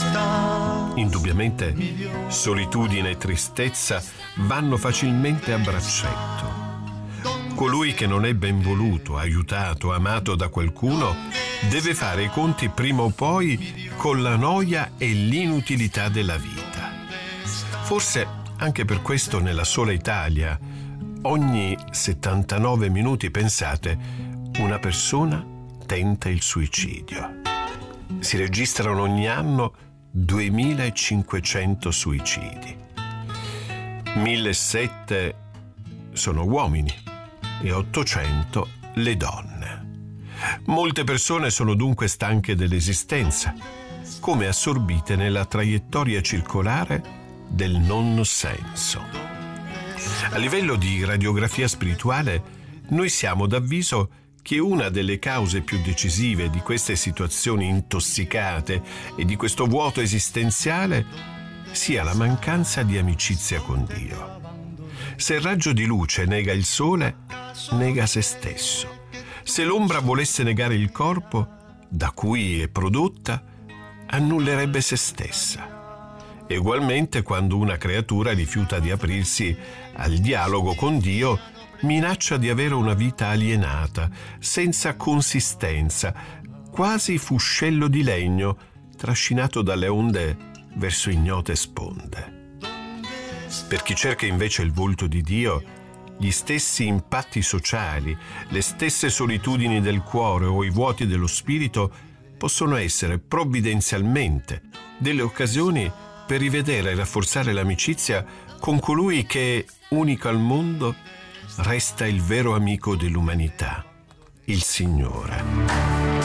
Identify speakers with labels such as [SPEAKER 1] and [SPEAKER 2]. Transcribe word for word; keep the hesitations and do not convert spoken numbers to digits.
[SPEAKER 1] Indubbiamente, solitudine e tristezza vanno facilmente a braccetto. Colui che non è ben voluto, aiutato, amato da qualcuno deve fare i conti prima o poi con la noia e l'inutilità della vita. Forse anche per questo nella sola Italia, ogni settantanove minuti, pensate, una persona tenta il suicidio. Si registrano ogni anno duemilacinquecento suicidi. millesettecento sono uomini e ottocento le donne. Molte persone sono dunque stanche dell'esistenza, come assorbite nella traiettoria circolare del non senso. A livello di radiografia spirituale, noi siamo d'avviso che una delle cause più decisive di queste situazioni intossicate e di questo vuoto esistenziale sia la mancanza di amicizia con Dio. Se il raggio di luce nega il sole, nega se stesso. Se l'ombra volesse negare il corpo da cui è prodotta, annullerebbe se stessa. Egualmente, quando una creatura rifiuta di aprirsi al dialogo con Dio, minaccia di avere una vita alienata, senza consistenza, quasi fuscello di legno trascinato dalle onde verso ignote sponde. Per chi cerca invece il volto di Dio, gli stessi impatti sociali, le stesse solitudini del cuore o i vuoti dello spirito possono essere provvidenzialmente delle occasioni per rivedere e rafforzare l'amicizia con colui che, unico al mondo, resta il vero amico dell'umanità, il Signore.